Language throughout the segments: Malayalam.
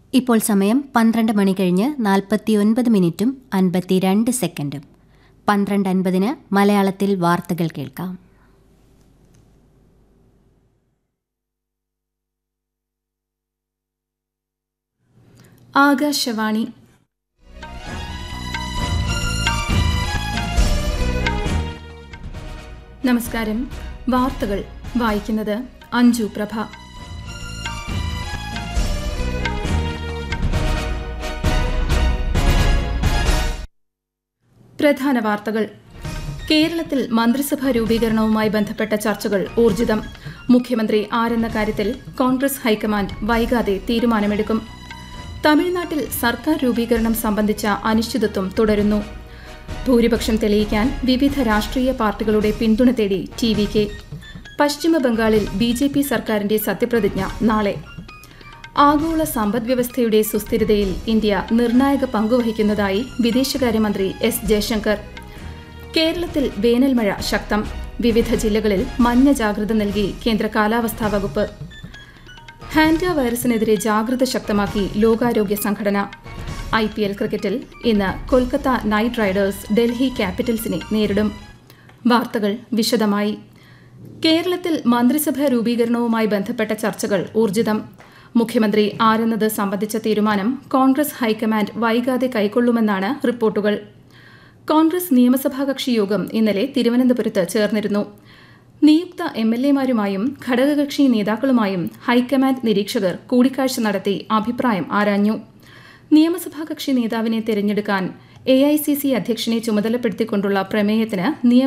ഇപ്പോൾ സമയം 12 മണി കഴിഞ്ഞ് 49 മിനിറ്റും 52 സെക്കൻഡും. 12:50 മലയാളത്തിൽ വാർത്തകൾ കേൾക്കാം. ആകാശവാണി. നമസ്കാരം. വാർത്തകൾ വായിക്കുന്നത് അഞ്ജു പ്രഭ. പ്രധാന വാർത്തകൾ. കേരളത്തിൽ മന്ത്രിസഭാ രൂപീകരണവുമായി ബന്ധപ്പെട്ട ചർച്ചകൾ ഊർജിതം. മുഖ്യമന്ത്രി ആരെന്ന കാര്യത്തിൽ കോൺഗ്രസ് ഹൈക്കമാൻഡ് വൈകാതെ തീരുമാനമെടുക്കും. തമിഴ്നാട്ടിൽ സർക്കാർ രൂപീകരണം സംബന്ധിച്ച അനിശ്ചിതത്വം തുടരുന്നു. ഭൂരിപക്ഷം തെളിയിക്കാൻ വിവിധ രാഷ്ട്രീയ പാർട്ടികളുടെ പിന്തുണ തേടി TVK. പശ്ചിമബംഗാളിൽ BJP സർക്കാരിന്റെ സത്യപ്രതിജ്ഞ നാളെ. ആഗോള സമ്പദ്വ്യവസ്ഥയുടെ സുസ്ഥിരതയിൽ ഇന്ത്യ നിർണായക പങ്കുവഹിക്കുന്നതായി വിദേശകാര്യമന്ത്രി S. ജയശങ്കർ. കേരളത്തിൽ വേനൽമഴ ശക്തം. വിവിധ ജില്ലകളിൽ മഞ്ഞ ജാഗ്രത നൽകി കേന്ദ്ര കാലാവസ്ഥാ വകുപ്പ്. ഹാൻഡ വൈറസിനെതിരെ ജാഗ്രത ശക്തമാക്കി ലോകാരോഗ്യ സംഘടന. IPL ക്രിക്കറ്റിൽ ഇന്ന് കൊൽക്കത്ത നൈറ്റ് റൈഡേഴ്സ് ഡൽഹി ക്യാപിറ്റൽസിനെ നേരിടും. വാർത്തകൾ വിശദമായി. കേരളത്തിൽ മന്ത്രിസഭാ രൂപീകരണവുമായി ബന്ധപ്പെട്ട ചർച്ചകൾ ഊർജിതം. മുഖ്യമന്ത്രി ആരെന്നത് സംബന്ധിച്ച തീരുമാനം കോൺഗ്രസ് ഹൈക്കമാൻഡ് വൈകാതെ കൈക്കൊള്ളുമെന്നാണ് റിപ്പോർട്ടുകൾ. കോൺഗ്രസ് നിയമസഭാ കക്ഷി യോഗം ഇന്നലെ തിരുവനന്തപുരത്ത് ചേർന്നിരുന്നു. നിയുക്ത MLA-മാരുമായും ഘടകകക്ഷി നേതാക്കളുമായും ഹൈക്കമാൻഡ് നിരീക്ഷകർ കൂടിക്കാഴ്ച നടത്തി അഭിപ്രായം ആരാഞ്ഞു. നിയമസഭാ കക്ഷി നേതാവിനെ തെരഞ്ഞെടുക്കാൻ AICC അധ്യക്ഷനെ ചുമതലപ്പെടുത്തിക്കൊണ്ടുള്ള പ്രമേയത്തിന്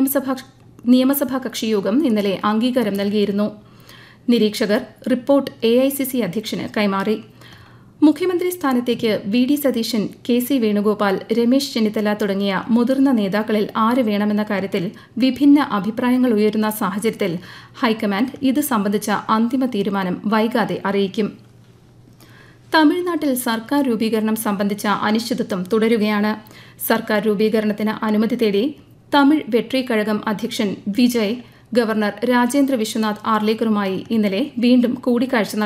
നിയമസഭാ കക്ഷിയോഗം ഇന്നലെ അംഗീകാരം നൽകിയിരുന്നു. നിരീക്ഷകർ റിപ്പോർട്ട് AICC അധ്യക്ഷന് കൈമാറി. മുഖ്യമന്ത്രി സ്ഥാനത്തേക്ക് VD സതീശൻ, KC വേണുഗോപാൽ, രമേശ് ചെന്നിത്തല തുടങ്ങിയ മുതിർന്ന നേതാക്കളിൽ ആര് വേണമെന്ന കാര്യത്തിൽ വിഭിന്ന അഭിപ്രായങ്ങൾ ഉയരുന്ന സാഹചര്യത്തിൽ ഹൈക്കമാൻഡ് ഇത് സംബന്ധിച്ച അന്തിമ തീരുമാനം വൈകാതെ അറിയിക്കും. തമിഴ്നാട്ടിൽ സർക്കാർ രൂപീകരണം സംബന്ധിച്ച അനിശ്ചിതത്വം തുടരുകയാണ്. സർക്കാർ രൂപീകരണത്തിന് അനുമതി തേടി തമിഴ് വെട്രി കഴകം അധ്യക്ഷൻ വിജയ് ഗവർണർ രാജേന്ദ്ര വിശ്വനാഥ് ആർലേക്കറുമായി ഇന്നലെ വീണ്ടും കൂടിക്കാഴ്ച